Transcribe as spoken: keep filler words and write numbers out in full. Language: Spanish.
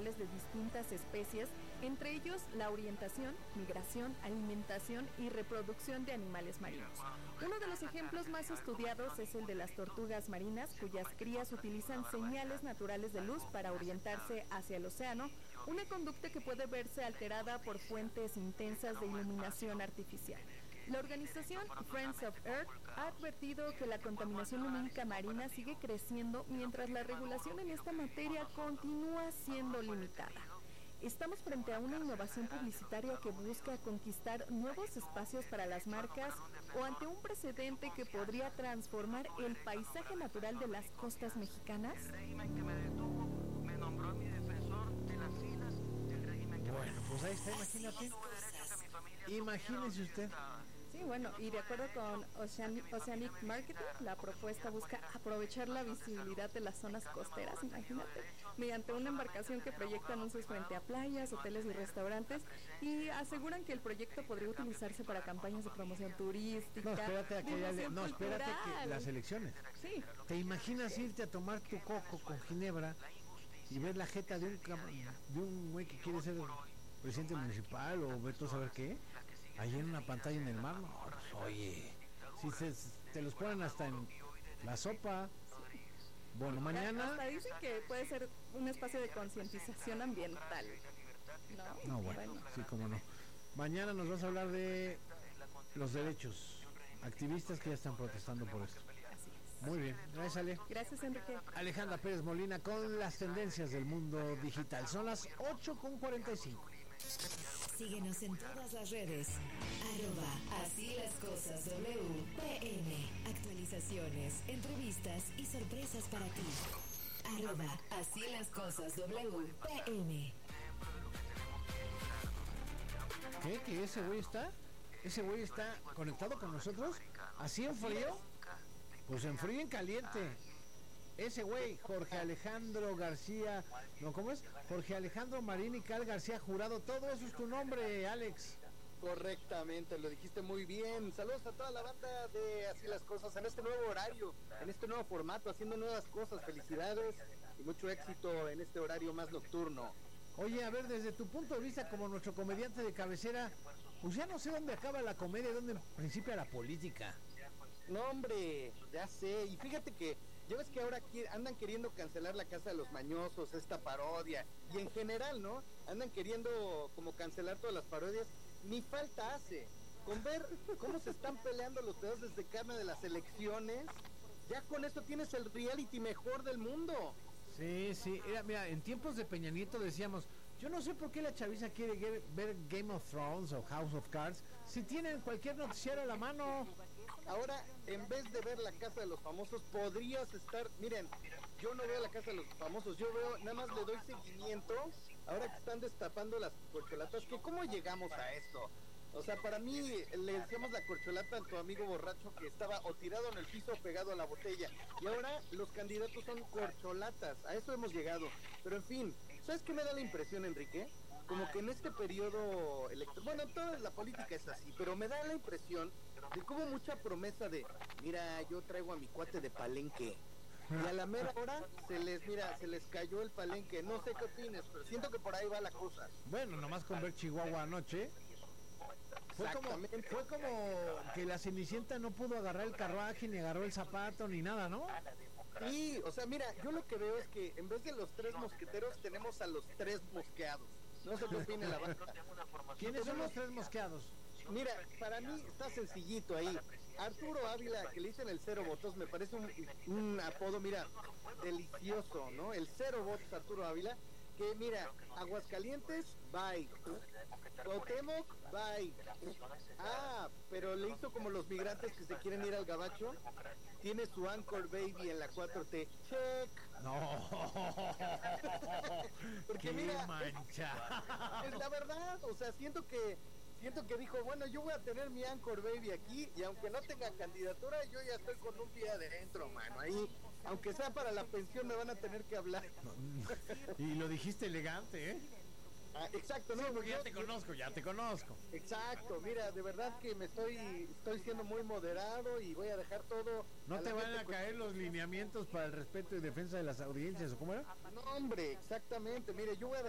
naturales de distintas especies, entre ellos la orientación, migración, alimentación y reproducción de animales marinos. Uno de los ejemplos más estudiados es el de las tortugas marinas, cuyas crías utilizan señales naturales de luz para orientarse hacia el océano, una conducta que puede verse alterada por fuentes intensas de iluminación artificial. La organización Friends of Earth ha advertido que la contaminación lumínica marina sigue creciendo mientras la regulación en esta materia continúa siendo limitada. Estamos frente a una innovación publicitaria que busca conquistar nuevos espacios para las marcas o ante un precedente que podría transformar el paisaje natural de las costas mexicanas. Bueno, pues ahí está, imagínate. Imagínese usted. Sí, bueno, y de acuerdo con Oceanic, Oceanic Marketing, la propuesta busca aprovechar la visibilidad de las zonas costeras, imagínate, mediante una embarcación que proyecta anuncios frente a playas, hoteles y restaurantes, y aseguran que el proyecto podría utilizarse para campañas de promoción turística. No, espérate a que haya le... no, espérate que las elecciones. Sí. ¿Te imaginas irte a tomar tu coco con ginebra y ver la jeta de un de un güey que quiere ser presidente municipal o ver tú saber qué? Ahí en una pantalla en el mar, no, pues, oye, si se, te los ponen hasta en la sopa. Bueno, mañana... Hasta dicen que puede ser un espacio de concientización ambiental. No, no bueno, bueno, sí, cómo no. Mañana nos vas a hablar de los derechos, activistas que ya están protestando por esto. Así es. Muy bien, gracias Ale. Gracias Enrique. Alejandra Pérez Molina con las tendencias del mundo digital. Son las ocho con cuarenta y cinco. Síguenos en todas las redes. Arroba Así las Cosas W P M. Actualizaciones, entrevistas y sorpresas para ti. Arroba Así las Cosas W P M. ¿Qué? ¿Que ese güey está? ¿Ese güey está conectado con nosotros? ¿Así en frío? Pues en frío y en caliente. Ese güey, Jorge Alejandro García, no, ¿cómo es? Jorge Alejandro Marín y Cal García Jurado, todo eso es tu nombre, Alex. Correctamente, lo dijiste muy bien. Saludos a toda la banda de Así las Cosas en este nuevo horario, en este nuevo formato, haciendo nuevas cosas. Felicidades y mucho éxito en este horario más nocturno. Oye, a ver, desde tu punto de vista como nuestro comediante de cabecera, pues ya no sé dónde acaba la comedia y dónde principia la política. No, hombre, ya sé. Y fíjate que ya ves que ahora andan queriendo cancelar La Casa de los Mañosos, esta parodia, y en general, ¿no? Andan queriendo como cancelar todas las parodias. Ni falta hace. Con ver cómo se están peleando los pedazos de carne de las elecciones, ya con esto tienes el reality mejor del mundo. Sí, sí, era, mira, en tiempos de Peña Nieto decíamos, yo no sé por qué la chaviza quiere ver, ver Game of Thrones o House of Cards si tienen cualquier noticiero a la mano. Ahora, en vez de ver La Casa de los Famosos, podrías estar, miren, yo no veo La Casa de los Famosos, yo veo, nada más le doy seguimiento, ahora que están destapando las corcholatas, que cómo llegamos a esto. O sea, para mí, le decíamos la corcholata a tu amigo borracho que estaba o tirado en el piso o pegado a la botella. Y ahora los candidatos son corcholatas. A eso hemos llegado. Pero en fin, ¿sabes qué me da la impresión, Enrique? Como que en este periodo electoral, bueno, toda la política es así, pero me da la impresión de como mucha promesa de, mira, yo traigo a mi cuate de Palenque. Y a la mera hora se les, mira, se les cayó el Palenque. No sé qué opines, pero siento que por ahí va la cosa. Bueno, nomás con ver Chihuahua anoche. Fue como, fue como que la Cenicienta no pudo agarrar el carruaje, ni agarró el zapato, ni nada, ¿no? Sí, o sea, mira, yo lo que veo es que en vez de los tres mosqueteros tenemos a los tres mosqueados. No sé qué opina la banda. ¿Quiénes son los tres mosqueados? Mira, para mí está sencillito ahí. Arturo Ávila, que le dicen el cero votos, me parece un, un apodo, mira, delicioso, ¿no? El cero votos Arturo Ávila. Que mira, Aguascalientes, bye. Cuauhtémoc, bye. Ah, pero le hizo como los migrantes que se quieren ir al gabacho. Tiene su Anchor Baby en la cuatro T. Check. No. Porque qué mira, mancha. Es, es la verdad, o sea, siento que siento que dijo, bueno, yo voy a tener mi Anchor Baby aquí y aunque no tenga candidatura, yo ya estoy con un pie adentro, mano. Ahí, aunque sea para la pensión, me van a tener que hablar. Y lo dijiste elegante, ¿eh? Ah, exacto, no, sí, porque yo, ya te conozco, ya te conozco. Exacto, mira, de verdad que me estoy estoy siendo muy moderado y voy a dejar todo. ¿No te van a caer los lineamientos para el respeto y defensa de las audiencias o cómo era? No, hombre, exactamente, mire, yo voy a dejar